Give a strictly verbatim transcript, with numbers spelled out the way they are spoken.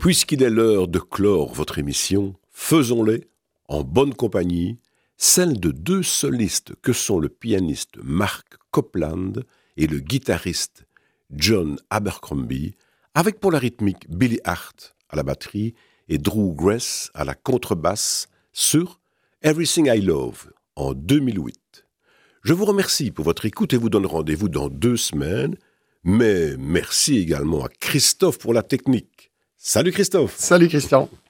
Puisqu'il est l'heure de clore votre émission, faisons-les en bonne compagnie, celle de deux solistes que sont le pianiste Mark Copland et le guitariste John Abercrombie, avec pour la rythmique Billy Hart à la batterie et Drew Grace à la contrebasse sur Everything I Love en deux mille huit. Je vous remercie pour votre écoute et vous donne rendez-vous dans deux semaines, mais merci également à Christophe pour la technique. Salut Christophe. Salut Christian.